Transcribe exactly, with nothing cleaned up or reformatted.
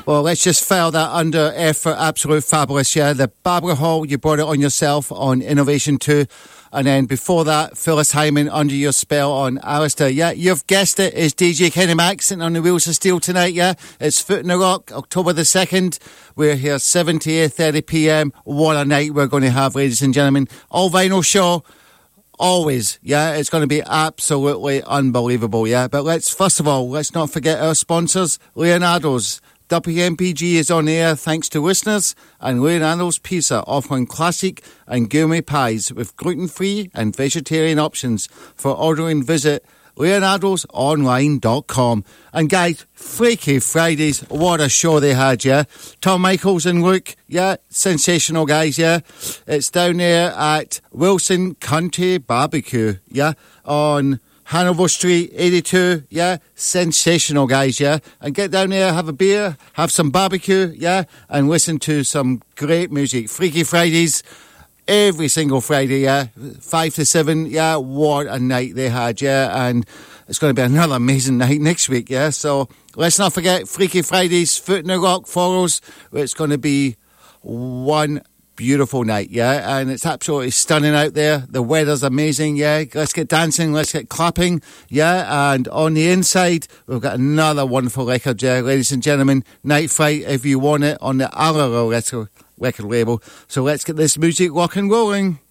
Well, let's just file that under effort. Absolute fabulous, yeah. The Barbara Hall, you brought it on yourself on Innovation two. And then before that, Phyllis Hyman, Under Your Spell on Alistair. Yeah, you've guessed it. It's D J Kenny Max sitting on the wheels of steel tonight, yeah. It's Foot in the Rock, October the second. We're here seven to eight thirty p.m. What a night we're going to have, ladies and gentlemen. All vinyl show. Always, yeah. It's going to be absolutely unbelievable, yeah. But let's, first of all, let's not forget our sponsors, Leonardo's. W M P G is on air thanks to listeners, and Leonardo's Pizza offering classic and gourmet pies with gluten-free and vegetarian options. For ordering, visit leonardos online dot com. And guys, Freaky Fridays, what a show they had, yeah. Tom Michaels and Luke, yeah, sensational guys, yeah. It's down there at Wilson Country Barbecue, yeah, on Hanover Street, eighty-two, yeah, sensational guys, yeah, and get down there, have a beer, have some barbecue, yeah, and listen to some great music. Freaky Fridays, every single Friday, yeah, five to seven, yeah, what a night they had, yeah, and it's going to be another amazing night next week, yeah, so let's not forget Freaky Fridays, Foot in the Rock follows, it's going to be one beautiful night, yeah, and it's absolutely stunning out there. The weather's amazing, yeah. Let's get dancing, let's get clapping, yeah. And on the inside, we've got another wonderful record, yeah, ladies and gentlemen. Night Fright, if you want it, on the Arrow record, record label. So let's get this music rock and rolling.